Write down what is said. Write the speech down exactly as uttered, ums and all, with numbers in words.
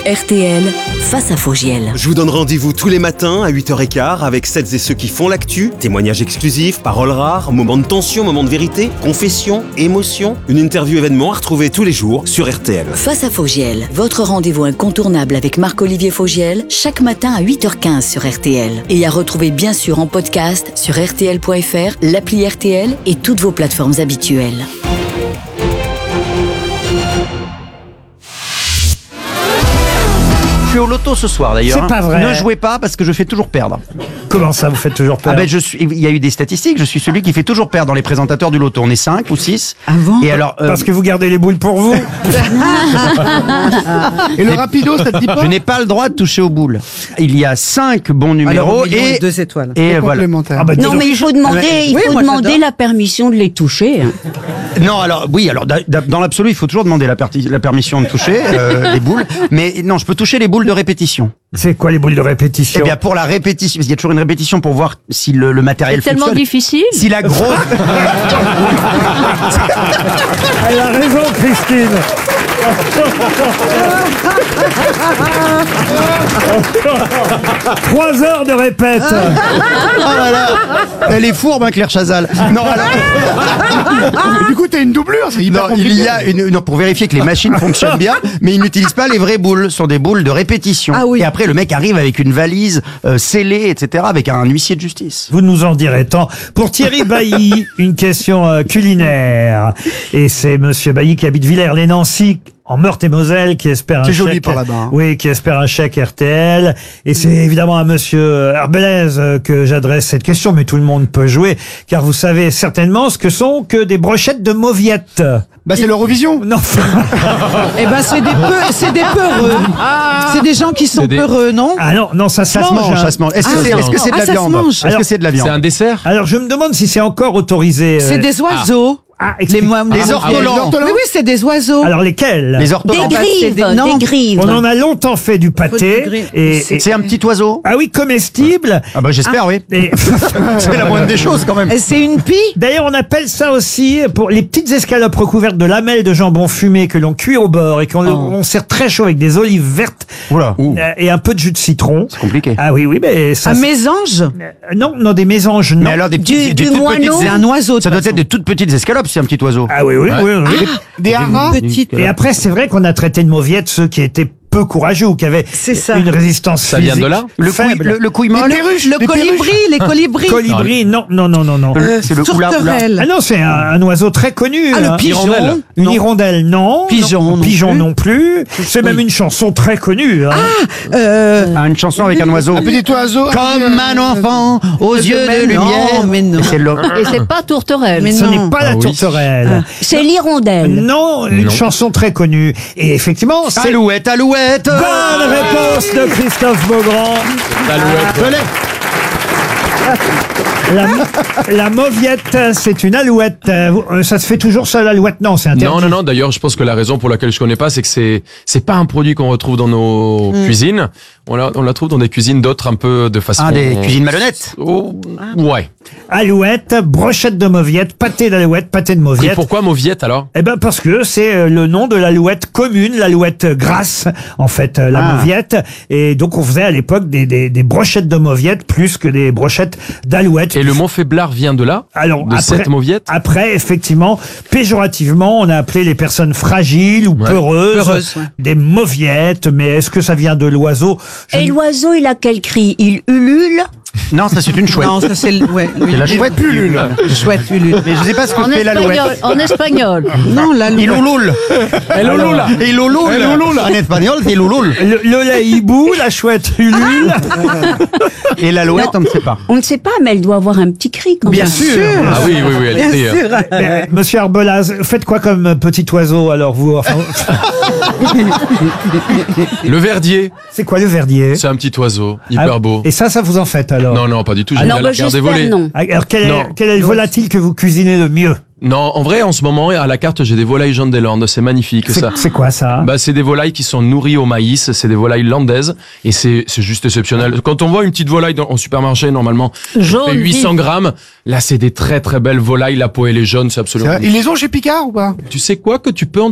R T L, face à Fogiel. Je vous donne rendez-vous tous les matins à huit heures quinze avec celles et ceux qui font l'actu, témoignages exclusifs, paroles rares, moments de tension, moments de vérité, confessions, émotions, une interview événement à retrouver tous les jours sur R T L. Face à Fogiel, votre rendez-vous incontournable avec Marc-Olivier Fogiel, chaque matin à huit heures quinze sur R T L. Et à retrouver bien sûr en podcast sur R T L point F R, l'appli R T L et toutes vos plateformes habituelles. Je suis au loto ce soir d'ailleurs. C'est pas vrai. Ne jouez pas parce que je fais toujours perdre. Comment ça, vous faites toujours perdre? Ah ben je suis. Il y a eu des statistiques. Je suis celui qui fait toujours perdre dans les présentateurs du loto. On est cinq ou six. Avant. Et alors. euh, Parce que vous gardez les boules pour vous. Et le rapido, ça te dit pas? je n'ai pas le droit de toucher aux boules. Il y a cinq bons numéros Alors, au million et et deux étoiles. Et voilà. Complémentaire. Ah bah, dis Non, donc. mais il faut demander, il Oui, faut moi, demander j'adore. la permission de les toucher. hein. Non, alors oui, alors da- da- dans l'absolu, il faut toujours demander la, parti- la permission de toucher euh, les boules. Mais non, je peux toucher les boules de répétition. C'est quoi les boules de répétition? Eh bien, pour la répétition, parce qu'il y a toujours une répétition pour voir si le, le matériel C'est tellement fonctionne. difficile. Si la grosse. Elle a raison, Christine. Trois heures de répète. Oh là là, elle est fourbe, hein, Claire Chazal. Non, alors. Mais du coup, t'as une doublure, c'est hyper Non, compliqué. il y a une, non, pour vérifier que les machines fonctionnent bien, mais ils n'utilisent pas les vraies boules, ce sont des boules de répétition. Ah oui. Et après, le mec arrive avec une valise euh, scellée, et cetera, avec un huissier de justice. Vous nous en direz tant. Pour Thierry Bailly, une question euh, culinaire. Et c'est Monsieur Bailly qui habite Villers-les-Nancy, en Meurthe-et-Moselle, qui espère un C'est chèque. joli par là-bas, hein. Oui, qui espère un chèque R T L. Et c'est évidemment à Monsieur Arbelaise euh, que j'adresse cette question, mais tout le monde peut jouer, car vous savez certainement ce que sont que des brochettes de mauviettes. Bah, c'est l'Eurovision. Non. Eh ben, c'est des peu, c'est des peureux. C'est des gens qui sont des- peureux, non? Ah non, non, ça se Ça se mange. mange, hein. ça se mange. Est-ce que Ah, c'est ça est-ce que se c'est de mange. la Ah, ça se viande? mange. Est-ce Alors, que c'est de la viande? C'est un dessert? Alors je me demande si c'est encore autorisé. euh, C'est des oiseaux. Ah, Les, explique- moi- Les moi- ortolans. Oui, oui, c'est des oiseaux. Alors lesquels? Les Des ortolans. bah, c'est grives, des- non. des grives. On en a longtemps fait du Faut du pâté. gris. Et, C'est- et- C'est un petit oiseau. ah oui, comestible. Ah bah j'espère, oui. Et C'est la moindre des choses quand même. Et C'est une pie. d'ailleurs, on appelle ça aussi pour les petites escalopes recouvertes de lamelles de jambon fumé que l'on cuit au beurre et qu'on on sert très chaud avec des olives vertes Oula, euh, et un peu de jus de citron. c'est compliqué. Ah oui, oui, mais ça. Un c'est- mésange. Euh, Non, non, des mésanges, non. Mais alors des Du- petites, des du toutes moineau. petites- C'est un oiseau. de Ça doit toute être de toutes petites escalopes, c'est un petit oiseau. Ah oui, oui, oui, oui. Des haras. Petite. Et après, c'est vrai qu'on a traité de mauviettes ceux qui étaient peu courageux ou qui avaient C'est ça. une résistance Ça vient physique de là Le couille, faible. le, le couille molle. Des perruches, Le des colibri, les colibris. Colibri, non, non, non, non, non. Euh, c'est le oula, oula. tourterelle. Ah non, c'est un, un oiseau très connu. Ah, le hein. pigeon. Hirondelle. Une Non. hirondelle, non. Pigeon, Non. non Pigeon plus. non plus. C'est même une chanson très connue. Hein. Euh, Ah, une chanson avec un oiseau. Un petit oiseau. Comme un enfant aux yeux mais de non, lumière. mais non. C'est le- Et c'est pas tourterelle. Mais Ce non. n'est pas la Ah oui. tourterelle. C'est l'hirondelle. Non, une Non. chanson très connue. Et effectivement, c'est... Alouette, alouette. Bonne réponse de Christophe Beaugrand. L'alouette. La, la mauviette, c'est une alouette. Euh, vous- euh, Ça se fait toujours ça, l'alouette? Non, c'est interdit. Non, non, non. D'ailleurs, je pense que la raison pour laquelle je connais pas, c'est que c'est c'est pas un produit qu'on retrouve dans nos cuisines. On la on la trouve dans des cuisines d'autres un peu de façon. Ah, des cuisines malhonnêtes. Oh, ouais. Alouette, brochette de mauviette, pâté d'alouette, pâté de Et mauviette. pourquoi mauviette alors? Eh ben parce que c'est euh, le nom de l'alouette commune, l'alouette grasse, en fait, euh, la Ah. mauviette. Et donc on faisait à l'époque des, des, des brochettes de mauviette plus que des brochettes d'alouette. Et le mot faiblard vient de là? Alors, de après, cette mauviette? après, effectivement, péjorativement, on a appelé les personnes fragiles ou Ouais. peureuses, Peureuses, ouais. des mauviettes. Mais est-ce que ça vient de l'oiseau? Je Et ne- l'oiseau, il a quel cri? Il ulule? Non, ça c'est une chouette. Non, ça c'est le- ouais, C'est la chouette pullule. chouette ulule. Mais je sais pas ce que En fait l'alouette. espagnol. En espagnol. Non, la Il louloule. El Ulula. Il louloule. Il louloule. En espagnol, c'est louloule. Le, le lait hibou, la chouette ulule. Et l'alouette, on ne sait pas. On ne sait pas, mais elle doit avoir un petit cri quand Bien même. sûr. Ah oui, oui, oui. Elle Bien était, euh, sûr. Mais, Monsieur Arbelaz, faites quoi comme petit oiseau alors vous? Enfin, Le verdier. c'est quoi le verdier? C'est un petit oiseau, hyper Ah, beau. Et ça, ça vous en fait alors? Non, non, pas du tout. J'ai Alors, mis à bah, la garde des j'espère volets. non. Alors quel est, Non. quel est le volatile que vous cuisinez le mieux? Non, en vrai, en ce moment, à la carte, j'ai des volailles Jean des Landes. C'est magnifique, C'est ça. c'est quoi ça? Bah, c'est des volailles qui sont nourries au maïs. C'est des volailles landaises. Et c'est, c'est juste exceptionnel. Quand on voit une petite volaille dans, en supermarché, normalement, ça Jaune, fait huit cents vif. grammes. Là, c'est des très, très belles volailles. La peau, elle est jaune. C'est C'est absolument. vrai. Ils les ont chez Picard ou pas? Tu sais quoi que tu peux en